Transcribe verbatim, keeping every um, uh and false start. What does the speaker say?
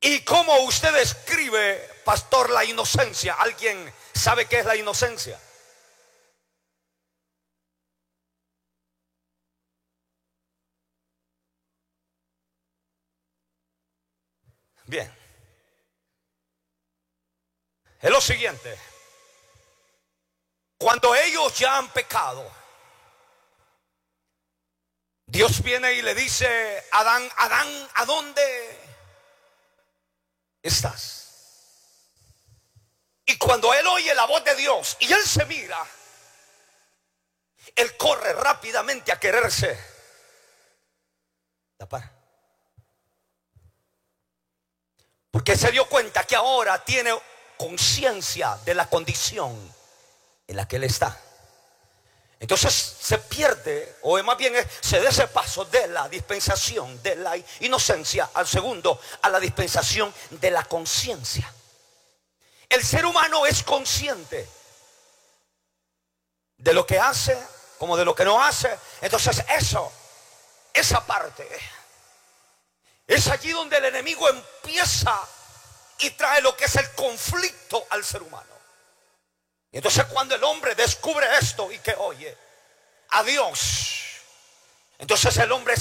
¿Y cómo usted describe, pastor, la inocencia? ¿Alguien sabe qué es la inocencia? Bien, es lo siguiente. Cuando ellos ya han pecado, Dios viene y le dice: Adán, Adán, ¿a dónde estás? Y cuando él oye la voz de Dios y él se mira, él corre rápidamente a quererse tapar, porque se dio cuenta que ahora tiene conciencia de la condición en la que él está. Entonces se pierde, o más bien se da ese paso de la dispensación de la inocencia al segundo, a la dispensación de la conciencia. El ser humano es consciente de lo que hace como de lo que no hace. Entonces eso, esa parte, es allí donde el enemigo empieza y trae lo que es el conflicto al ser humano. Y entonces cuando el hombre descubre esto y que oye a Dios, entonces el hombre